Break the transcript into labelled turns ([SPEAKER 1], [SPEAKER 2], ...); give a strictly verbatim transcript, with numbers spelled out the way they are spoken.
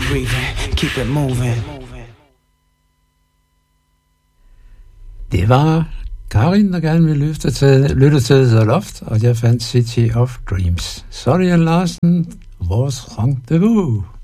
[SPEAKER 1] breathing, keep it moving.
[SPEAKER 2] Det var Karin, der gerne ville lytte til, lytte til The Loft, og jeg fandt City of Dreams. Sorry, Larsen, vores rendezvous.